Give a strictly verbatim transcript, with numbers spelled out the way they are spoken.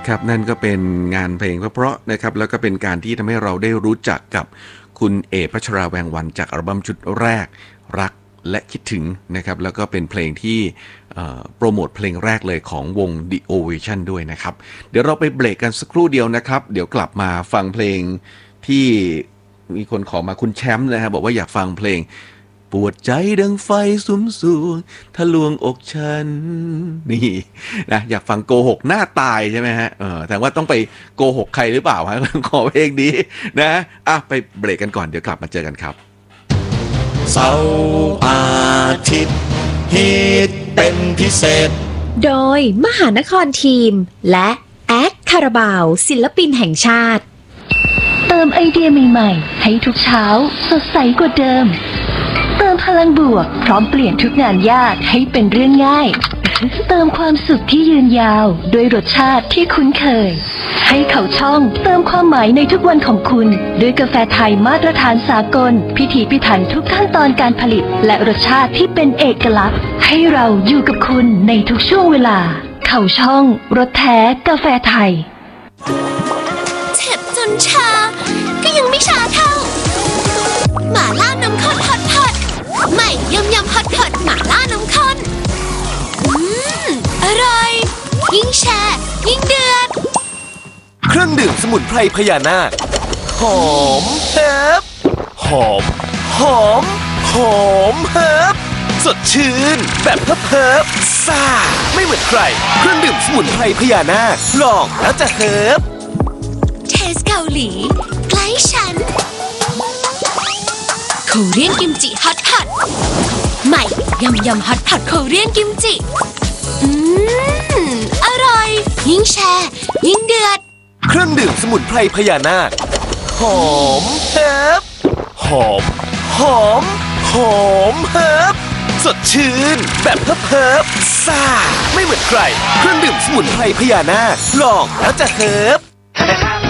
ครับนั่นก็เป็นงานเพลงเพราะๆนะครับแล้วก็เป็นการที่ทำให้เราได้รู้จักกับคุณเอพัชราแวงวันจากอัลบั้มชุดแรกรักและคิดถึงนะครับแล้วก็เป็นเพลงที่โปรโมทเพลงแรกเลยของวง The Ovation ด้วยนะครับเดี๋ยวเราไปเบรกกันสักครู่เดียวนะครับเดี๋ยวกลับมาฟังเพลงที่มีคนขอมาคุณแชมป์นะครับบอกว่าอยากฟังเพลงปวดใจดังไฟสุมสวงทะลวงอกฉันนี่นะอยากฟังโกหกหน้าตายใช่ไหมฮะเออแต่ว่าต้องไปโกหกใครหรือเปล่าฮะขอเพลงนี้นะอ่ะไปเบรกกันก่อนเดี๋ยวกลับมาเจอกันครับเสาร์อาทิตย์ฮิตเป็นพิเศษโดยมหานครทีมและแอดคาราบาวศิลปินแห่งชาติเติมไอเดียใหม่ๆให้ทุกเช้าสดใสกว่าเดิมเติมพลังบวกพร้อมเปลี่ยนทุกงานยากให้เป็นเรื่องง่ายเติมความสุขที่ยืนยาวด้วยรสชาติที่คุ้นเคยให้เขาช่องเติมความหมายในทุกวันของคุณด้วยกาแฟไทยมาตรฐานสากลพิถีพิถันทุกขั้นตอนการผลิตและรสชาติที่เป็นเอกลักษณ์ให้เราอยู่กับคุณในทุกช่วงเวลาเขาช่องรสแท้กาแฟไทยเจ็บจนชาก็ยังไม่ชาเท่าหม่าล่าน้ำข้นฮอตฮอตใหม่ยำยำฮอตฮอตหม่าล่าน้ำข้นอืมอร่อยยิ่งแช่ยิ่งเดือดเครื่องดื่มสมุนไพรพญานาคหอมเฮิบหอมหอมหอมเฮิบสดชื่นแบบเฮิบเฮิบซ่าไม่เหมือนใครเครื่องดื่มสมุนไพรพญานาคลองแล้วจะเฮิบเทสเกาหลีใกล้ฉันโคเรียนกิมจิฮอตพอตใหม่ยำยำฮอตพอตโคเรียนกิมจิอืมอร่อยยิ่งแช่ยิ่งเดือดเครื่องดื่มสมุนไพรพญานาคหอมเฮิบหอมหอมหอมเฮิบสดชื่นแบบเฮิบเฮิบซ่าไม่เหมือนใครเครื่องดื่มสมุนไพรพญานาคลองแล้วจะเฮิบ